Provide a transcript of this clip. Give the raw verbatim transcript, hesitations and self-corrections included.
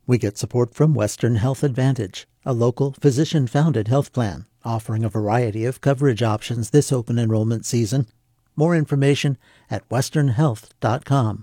We get support from Western Health Advantage, a local physician-founded health plan offering a variety of coverage options this open enrollment season. More information at western health dot com.